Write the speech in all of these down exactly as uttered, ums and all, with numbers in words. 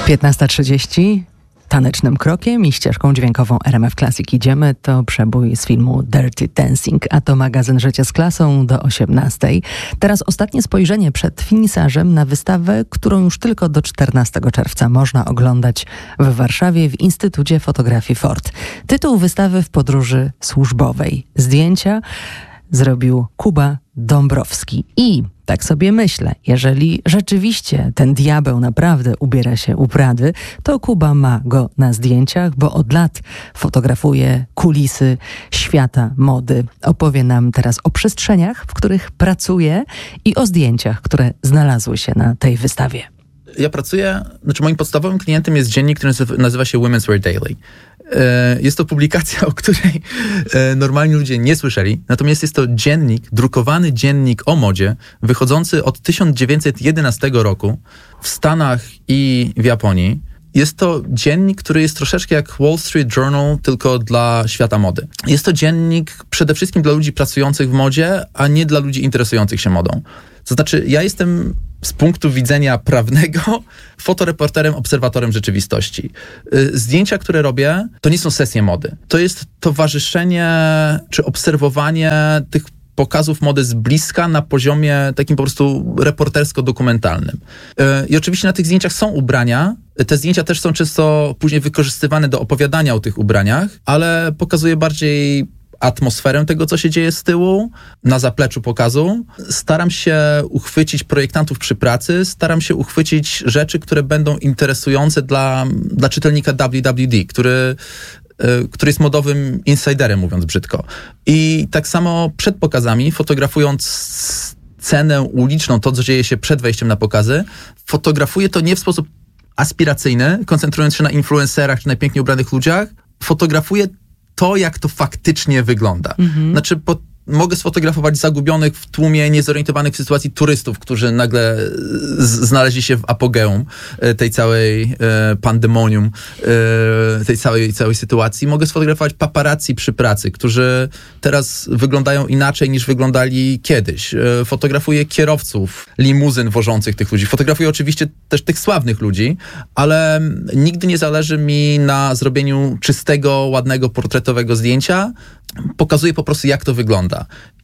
piętnasta trzydzieści. Tanecznym krokiem i ścieżką dźwiękową R M F Classic idziemy. To przebój z filmu Dirty Dancing, a to magazyn Życie z klasą do osiemnastej. Teraz ostatnie spojrzenie przed finisarzem na wystawę, którą już tylko do czternastego czerwca można oglądać w Warszawie w Instytucie Fotografii Ford. Tytuł wystawy w podróży służbowej. Zdjęcia zrobił Kuba Dąbrowski. I tak sobie myślę, jeżeli rzeczywiście ten diabeł naprawdę ubiera się u Prady, to Kuba ma go na zdjęciach, bo od lat fotografuje kulisy świata mody. Opowie nam teraz o przestrzeniach, w których pracuje i o zdjęciach, które znalazły się na tej wystawie. Ja pracuję, znaczy moim podstawowym klientem jest dziennik, który nazywa się Women's Wear Daily. Jest to publikacja, o której normalni ludzie nie słyszeli, natomiast jest to dziennik, drukowany dziennik o modzie, wychodzący od tysiąc dziewięćset jedenastego roku w Stanach i w Japonii. Jest to dziennik, który jest troszeczkę jak Wall Street Journal, tylko dla świata mody. Jest to dziennik przede wszystkim dla ludzi pracujących w modzie, a nie dla ludzi interesujących się modą. To znaczy, ja jestem z punktu widzenia prawnego fotoreporterem, obserwatorem rzeczywistości. Zdjęcia, które robię, to nie są sesje mody. To jest towarzyszenie czy obserwowanie tych pokazów mody z bliska na poziomie takim po prostu reportersko-dokumentalnym. I oczywiście na tych zdjęciach są ubrania. Te zdjęcia też są często później wykorzystywane do opowiadania o tych ubraniach, ale pokazuje bardziej atmosferę tego, co się dzieje z tyłu, na zapleczu pokazu. Staram się uchwycić projektantów przy pracy, staram się uchwycić rzeczy, które będą interesujące dla, dla czytelnika W W D, który, który jest modowym insiderem, mówiąc brzydko. I tak samo przed pokazami, fotografując scenę uliczną, to, co dzieje się przed wejściem na pokazy, fotografuję to nie w sposób aspiracyjny, koncentrując się na influencerach czy na pięknie ubranych ludziach, fotografuję to, jak to faktycznie wygląda. Mhm. Znaczy, po, mogę sfotografować zagubionych w tłumie, niezorientowanych w sytuacji turystów, którzy nagle z, znaleźli się w apogeum tej całej e, pandemonium, e, tej całej, całej sytuacji. Mogę sfotografować paparazzi przy pracy, którzy teraz wyglądają inaczej niż wyglądali kiedyś. E, fotografuję kierowców limuzyn wożących tych ludzi. Fotografuję oczywiście też tych sławnych ludzi, ale nigdy nie zależy mi na zrobieniu czystego, ładnego, portretowego zdjęcia. Pokazuje po prostu, jak to wygląda.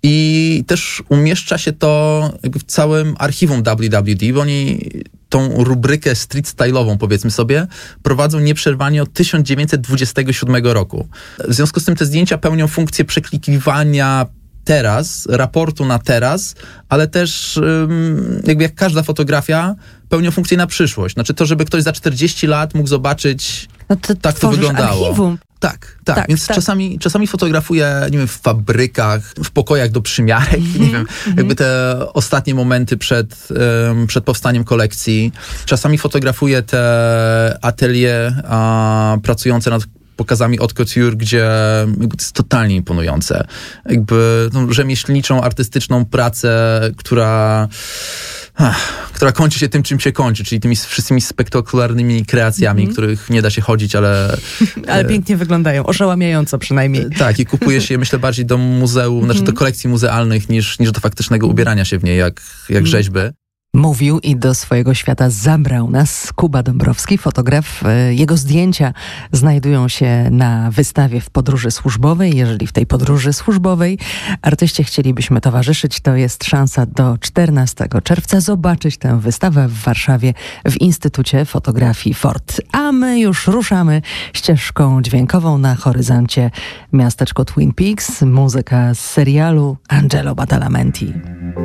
I też umieszcza się to w całym archiwum W W D, bo oni tą rubrykę street style'ową, powiedzmy sobie, prowadzą nieprzerwanie od tysiąc dziewięćset dwudziestego siódmego roku. W związku z tym te zdjęcia pełnią funkcję przeklikiwania teraz, raportu na teraz, ale też jakby jak każda fotografia pełnią funkcję na przyszłość. Znaczy to, żeby ktoś za czterdzieści lat mógł zobaczyć, no to tak to wyglądało. Archiwum. Tak, tak, tak, więc tak. Czasami, czasami fotografuję, nie wiem, w fabrykach, w pokojach do przymiarek, mm-hmm, nie wiem, mm-hmm. jakby te ostatnie momenty przed, um, przed powstaniem kolekcji. Czasami fotografuję te atelier a, pracujące nad pokazami haute couture, gdzie jakby to jest totalnie imponujące. Jakby tą rzemieślniczą, artystyczną pracę, która... Ach, która kończy się tym, czym się kończy, czyli tymi wszystkimi spektakularnymi kreacjami, mm-hmm. których nie da się chodzić, ale... ale pięknie wyglądają, oszałamiająco przynajmniej. Tak, i kupuje się, myślę, bardziej do muzeum, mm-hmm. znaczy do kolekcji muzealnych, niż, niż do faktycznego ubierania się w niej, jak, jak mm. rzeźby. Mówił i do swojego świata zabrał nas Kuba Dąbrowski, fotograf. Jego zdjęcia znajdują się na wystawie w podróży służbowej. Jeżeli w tej podróży służbowej artyście chcielibyśmy towarzyszyć, to jest szansa do czternastego czerwca zobaczyć tę wystawę w Warszawie w Instytucie Fotografii Ford. A my już ruszamy ścieżką dźwiękową na horyzoncie miasteczko Twin Peaks, muzyka z serialu Angelo Badalamenti.